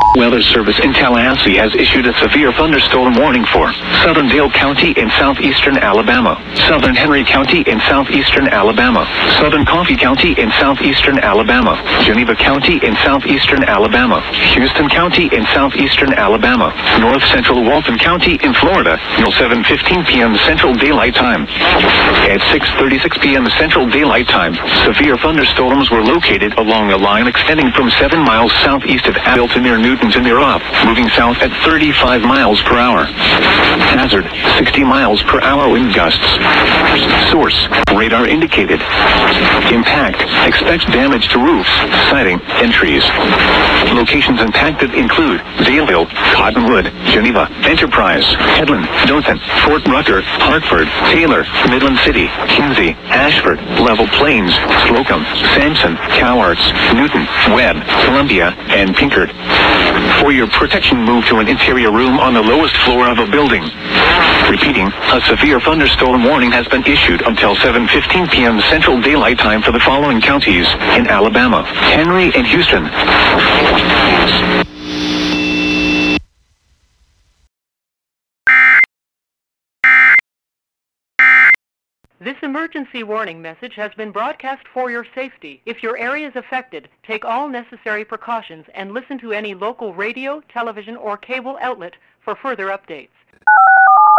Weather Service in Tallahassee has issued a severe thunderstorm warning for Southern Dale County in southeastern Alabama, Southern Henry County in southeastern Alabama, Southern Coffee County in southeastern Alabama, Geneva County in southeastern Alabama, Houston County in southeastern Alabama, North Central Walton County in Florida, until 7:15 p.m. Central Daylight Time. At 6:36 p.m. Central Daylight Time, severe thunderstorms were located along a line extending from 7 miles southeast of Abil to near Newton to near Up, moving south at 35 miles per hour. Hazard, 60 miles per hour wind gusts. Source, radar indicated. Impact, expects damage to roofs, siding, and trees. Locations impacted include Daleville, Cottonwood, Geneva, Enterprise, Headland, Dothan, Fort Rucker, Hartford, Taylor, Midland City, Kinsey, Ashford, Level Plains, Slocum, Sampson, Cowarts, Newton, Webb, Columbia, and Pinkard. For your protection, move to an interior room on the lowest floor of a building. Repeating, a severe thunderstorm warning has been issued until 7:15 p.m. Central Daylight Time for the following counties in Alabama: Henry and Houston. This emergency warning message has been broadcast for your safety. If your area is affected, take all necessary precautions and listen to any local radio, television, or cable outlet for further updates.